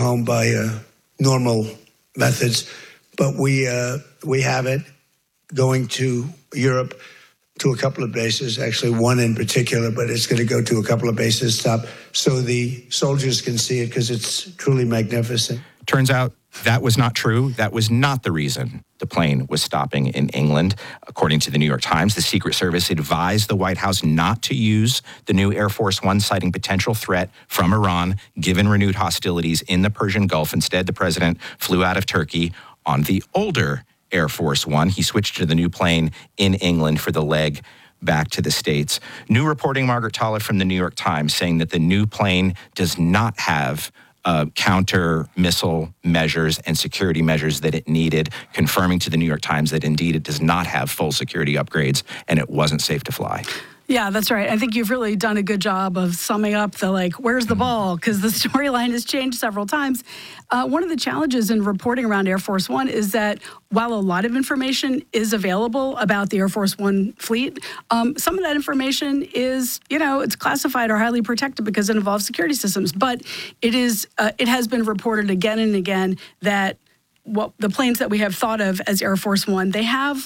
home by normal methods. But we have it going to Europe to a couple of bases, actually one in particular, but it's going to go to a couple of bases stop so the soldiers can see it because it's truly magnificent. Turns out that was not true. That was not the reason the plane was stopping in England. According to the New York Times, the Secret Service advised the White House not to use the new Air Force One, citing potential threat from Iran, given renewed hostilities in the Persian Gulf. Instead, the president flew out of Turkey on the older Air Force One. He switched to the new plane in England for the leg back to the States. New reporting, Margaret Tolliff from the New York Times, saying that the new plane does not have counter missile measures and security measures that it needed, confirming to the New York Times that indeed it does not have full security upgrades and it wasn't safe to fly. Yeah, that's right. I think you've really done a good job of summing up the, where's the ball? Because the storyline has changed several times. One of the challenges in reporting around Air Force One is that while a lot of information is available about the Air Force One fleet, some of that information is, it's classified or highly protected because it involves security systems. But it has been reported again and again that the planes that we have thought of as Air Force One, they have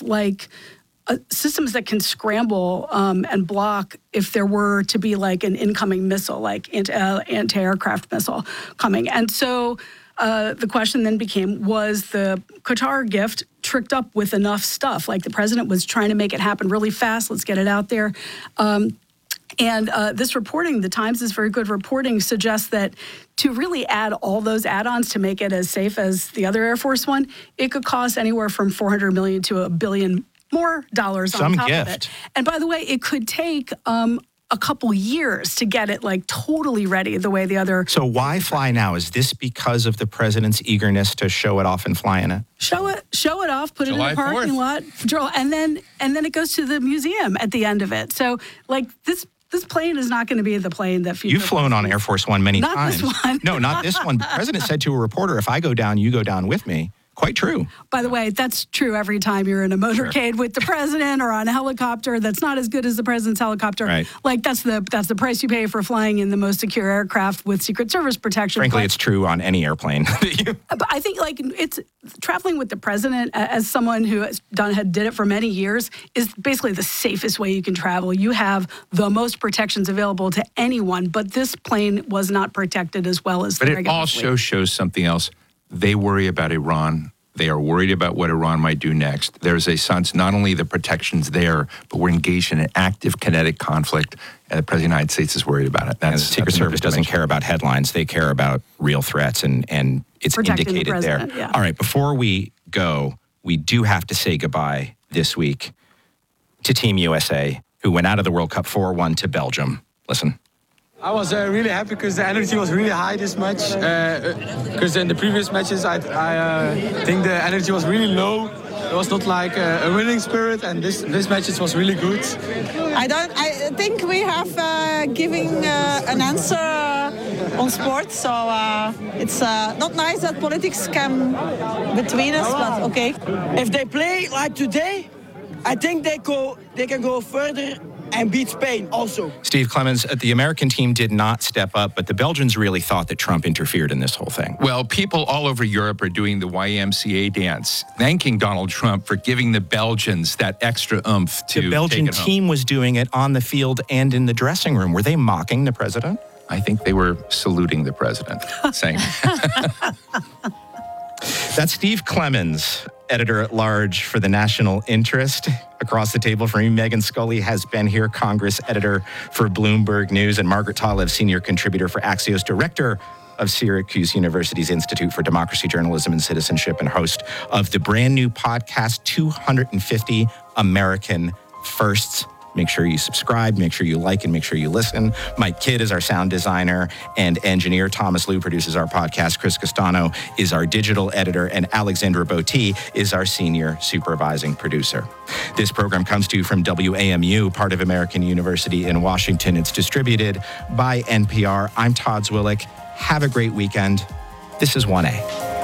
systems that can scramble and block if there were to be an incoming missile, like anti-aircraft missile coming. And so the question then became, was the Qatar gift tricked up with enough stuff? The president was trying to make it happen really fast. Let's get it out there. And this reporting, the Times is very good reporting, suggests that to really add all those add-ons to make it as safe as the other Air Force One, it could cost anywhere from $400 million to $1 billion more dollars on top of it. And by the way, it could take a couple years to get it totally ready the way the other. So why fly now? Is this because of the president's eagerness to show it off and fly in it? Show it off, put July it in the parking 4th. lot, and then it goes to the museum at the end of it. So this plane is not going to be the plane that you've flown on Air Force One many times. Not this one. No, not this one. The president said to a reporter, if I go down, you go down with me. Quite true. By the way, that's true every time you're in a motorcade with the president or on a helicopter that's not as good as the president's helicopter. Right. That's the price you pay for flying in the most secure aircraft with Secret Service protection. Frankly, it's true on any airplane. But I think it's traveling with the president as someone who did it for many years is basically the safest way you can travel. You have the most protections available to anyone, but this plane was not protected as well as the regular But it also shows something else. They worry about Iran. They are worried about what Iran might do next. There's a sense not only the protection's there, but we're engaged in an active kinetic conflict, and the President of the United States is worried about it. And the Secret Service doesn't care about headlines. They care about real threats, and it's protecting indicated the there. yeah. All right, before we go, we do have to say goodbye this week to Team USA, who went out of the World Cup 4-1 to Belgium. Listen. I was really happy because the energy was really high this match. Because in the previous matches, I think the energy was really low. It was not like a winning spirit, and this match it was really good. I think we have giving an answer on sports, so it's not nice that politics come between us, but okay. If they play like today, I think they can go further and beat Spain also. Steve Clemens, the American team did not step up, but the Belgians really thought that Trump interfered in this whole thing. Well, people all over Europe are doing the YMCA dance, thanking Donald Trump for giving the Belgians that extra oomph to The Belgian take it home. team was doing it on the field and in the dressing room. Were they mocking the president? I think they were saluting the president, saying... That's Steve Clemens, editor-at-large for the National Interest. Across the table from me, Megan Scully has been here, Congress editor for Bloomberg News, and Margaret Tolliff, senior contributor for Axios, director of Syracuse University's Institute for Democracy, Journalism, and Citizenship, and host of the brand new podcast, 250 American Firsts. Make sure you subscribe, make sure you like, and make sure you listen. Mike Kidd is our sound designer and engineer. Thomas Liu produces our podcast. Chris Castano is our digital editor, and Alexandra Botti is our senior supervising producer. This program comes to you from WAMU, part of American University in Washington. It's distributed by NPR. I'm Todd Zwillich. Have a great weekend. This is 1A.